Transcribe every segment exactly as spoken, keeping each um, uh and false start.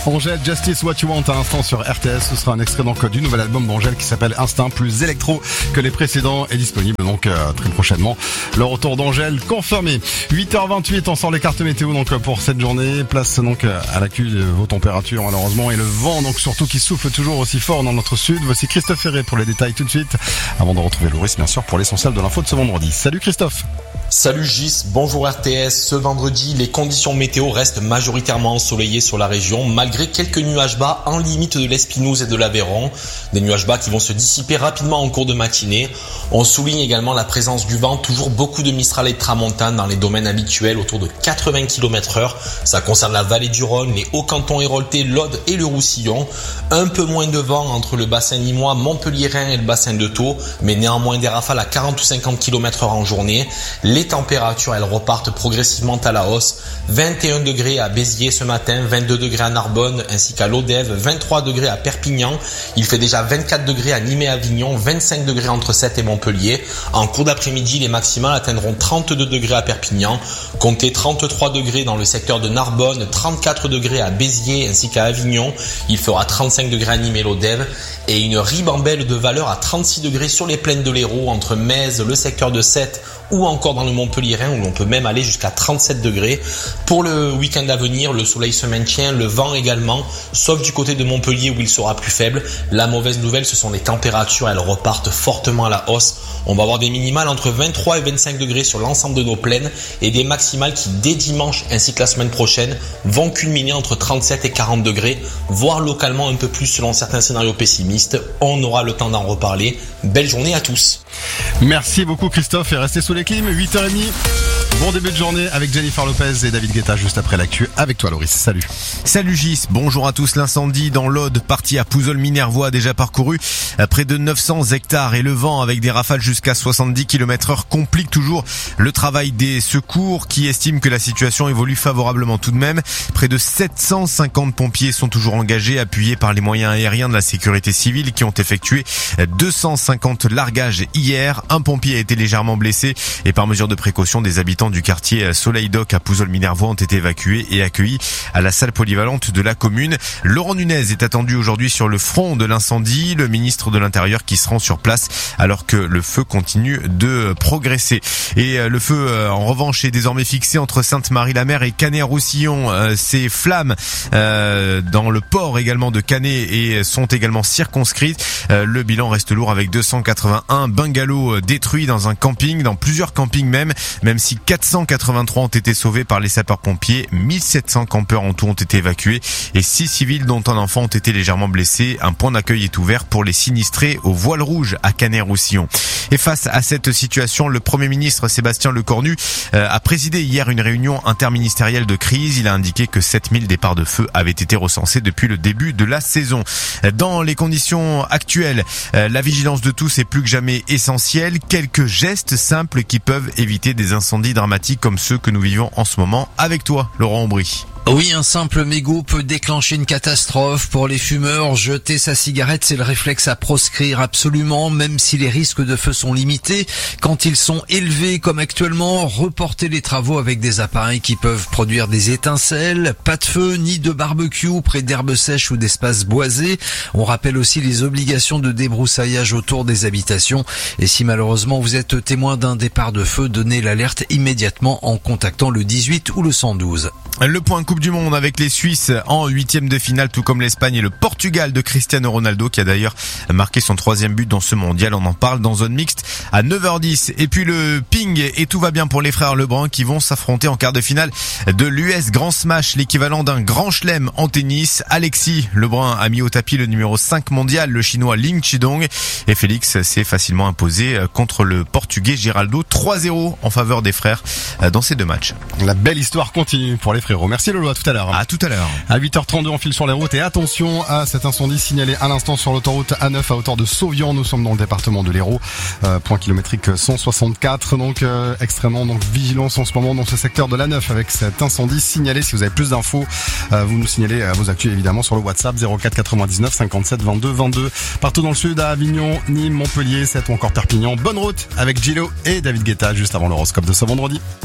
Angèle, Justice What You Want à l'instant sur R T S. Ce sera un extrait donc du nouvel album d'Angèle qui s'appelle Instinct, plus électro que les précédents, est disponible donc euh, très prochainement. Le retour d'Angèle confirmé. huit heures vingt-huit, on sort les cartes météo donc pour cette journée. Place donc à l'accu de vos températures malheureusement et le vent donc surtout qui souffle toujours aussi fort dans notre sud. Voici Christophe Ferré pour les détails tout de suite avant de retrouver Loris bien sûr pour l'essentiel de l'info de ce vendredi. Salut Christophe. Salut Gis, bonjour R T S. Ce vendredi, les conditions météo restent majoritairement ensoleillées sur la région, malgré quelques nuages bas en limite de l'Espinouse et de l'Aveyron. Des nuages bas qui vont se dissiper rapidement en cours de matinée. On souligne également la présence du vent, toujours beaucoup de Mistral et de Tramontane dans les domaines habituels, autour de quatre-vingts kilomètres heure. Ça concerne la vallée du Rhône, les Hauts-Cantons héroltais, l'Aude et le Roussillon. Un peu moins de vent entre le bassin limois, Montpellier-Rhin et le bassin de Thau, mais néanmoins des rafales à quarante ou cinquante kilomètres heure en journée. Les températures, elles repartent progressivement à la hausse. vingt et un degrés à Béziers ce matin, vingt-deux degrés à Narbonne ainsi qu'à Lodève, vingt-trois degrés à Perpignan. Il fait déjà vingt-quatre degrés à Nîmes et Avignon, vingt-cinq degrés entre Sète et Montpellier. En cours d'après-midi, les maximales atteindront trente-deux degrés à Perpignan. Comptez trente-trois degrés dans le secteur de Narbonne, trente-quatre degrés à Béziers ainsi qu'à Avignon. Il fera trente-cinq degrés à Nîmes et Lodève. Et une ribambelle de valeur à trente-six degrés sur les plaines de l'Hérault, entre Metz, le secteur de Sète ou encore dans le Montpellier-Rhin où l'on peut même aller jusqu'à trente-sept degrés. Pour le week-end à venir, le soleil se maintient, le vent également, sauf du côté de Montpellier où il sera plus faible. La mauvaise nouvelle, ce sont les températures, elles repartent fortement à la hausse. On va avoir des minimales entre vingt-trois et vingt-cinq degrés sur l'ensemble de nos plaines et des maximales qui, dès dimanche ainsi que la semaine prochaine, vont culminer entre trente-sept et quarante degrés, voire localement un peu plus selon certains scénarios pessimistes. On aura le temps d'en reparler. Belle journée à tous. Merci beaucoup Christophe et restez sous les clim, huit heures trente. Bon début de journée avec Jennifer Lopez et David Guetta juste après l'actu. Avec toi Loris, salut. Salut Gis, bonjour à tous. L'incendie dans l'Aude, parti à Pouzols-Minervois, a déjà parcouru près de neuf cents hectares et le vent avec des rafales jusqu'à soixante-dix kilomètres heure complique toujours le travail des secours qui estiment que la situation évolue favorablement tout de même. Près de sept cent cinquante pompiers sont toujours engagés, appuyés par les moyens aériens de la sécurité civile qui ont effectué deux cent cinquante largages hier. Un pompier a été légèrement blessé et par mesure de précaution, des habitants du quartier Soleil d'Oc à Pouzols-Minervois ont été évacués et accueillis à la salle polyvalente de la commune. Laurent Nunez est attendu aujourd'hui sur le front de l'incendie, le ministre de l'Intérieur qui se rend sur place alors que le feu continue de progresser. Et le feu, en revanche, est désormais fixé entre Sainte-Marie-la-Mer et Canet-Roussillon. Ces flammes euh, dans le port également de Canet et sont également circonscrites. Euh, le bilan reste lourd avec deux cent quatre-vingt-un bungalows détruits dans un camping, dans plusieurs campings même, même si quatre cent quatre-vingt-trois ont été sauvés par les sapeurs-pompiers, mille sept cents campeurs en tout ont été évacués et six civils dont un enfant ont été légèrement blessés. Un point d'accueil est ouvert pour les sinistrés au Voile Rouge à Canet-Roussillon. Et face à cette situation, le Premier ministre Sébastien Lecornu euh, a présidé hier une réunion interministérielle de crise. Il a indiqué que sept mille départs de feu avaient été recensés depuis le début de la saison. Dans les conditions actuelles, euh, la vigilance de tous est plus que jamais essentielle. Quelques gestes simples qui peuvent éviter des incendies dramatiques comme ceux que nous vivons en ce moment avec toi, Laurent Aubry. Oui, un simple mégot peut déclencher une catastrophe. Pour les fumeurs, jeter sa cigarette, c'est le réflexe à proscrire absolument, même si les risques de feu sont limités. Quand ils sont élevés, comme actuellement, reporter les travaux avec des appareils qui peuvent produire des étincelles. Pas de feu, ni de barbecue près d'herbes sèches ou d'espaces boisés. On rappelle aussi les obligations de débroussaillage autour des habitations. Et si malheureusement vous êtes témoin d'un départ de feu, donnez l'alerte immédiatement en contactant le dix-huit ou le cent douze. Le point Coupe du Monde avec les Suisses en huitième de finale, tout comme l'Espagne et le Portugal de Cristiano Ronaldo qui a d'ailleurs marqué son troisième but dans ce mondial. On en parle dans zone mixte à neuf heures dix. Et puis le ping et tout va bien pour les frères Lebrun qui vont s'affronter en quart de finale de l'U S Grand Smash, l'équivalent d'un grand chelem en tennis. Alexis Lebrun a mis au tapis le numéro cinq mondial, le chinois Ling Chidong, et Félix s'est facilement imposé contre le portugais Giraldo trois zéro en faveur des frères dans ces deux matchs. La belle histoire continue pour les frérots. Merci Lolo, à tout à l'heure. À tout à l'heure. À huit heures trente-deux, on file sur les routes et attention à cet incendie signalé à l'instant sur l'autoroute A neuf à hauteur de Sauvian. Nous sommes dans le département de l'Hérault, euh, point kilométrique cent soixante-quatre. Donc euh, extrêmement donc vigilance en ce moment dans ce secteur de l'A neuf avec cet incendie signalé. Si vous avez plus d'infos, euh, vous nous signalez euh, vos actus évidemment sur le WhatsApp zéro quatre quatre-vingt-dix-neuf cinquante-sept vingt-deux vingt-deux. Partout dans le sud, à Avignon, Nîmes, Montpellier, Sète ou encore Perpignan. Bonne route avec Gillo et David Guetta juste avant l'horoscope de ce vendredi.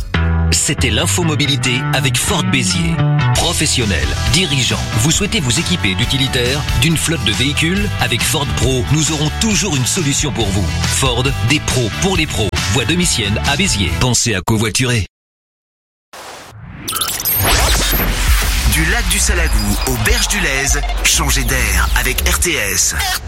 C'était l'infomobilité avec Ford Béziers. Professionnels, dirigeants, vous souhaitez vous équiper d'utilitaires, d'une flotte de véhicules? Avec Ford Pro, nous aurons toujours une solution pour vous. Ford, des pros pour les pros. Voie Domitienne à Béziers. Pensez à covoiturer. Du lac du Salagou aux berges du Lèze, changez d'air avec R T S.